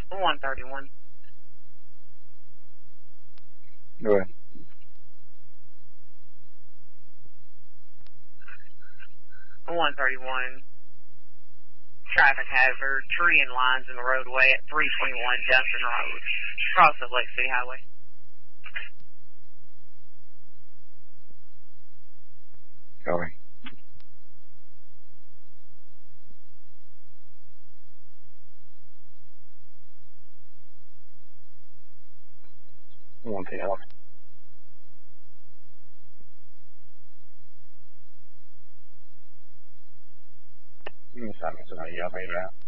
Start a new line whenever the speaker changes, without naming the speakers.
131.
Go ahead.
131. Traffic hazard, tree and lines in the roadway at 321 Justin Road, across the Lake City Highway.
Copy. One to help. Assignments and I yell later out.